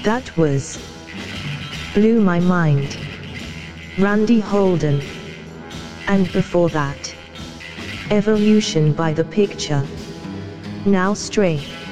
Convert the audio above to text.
That was Blew My Mind, Randy Holden. And before that, Evolution by The Picture. Now Stray.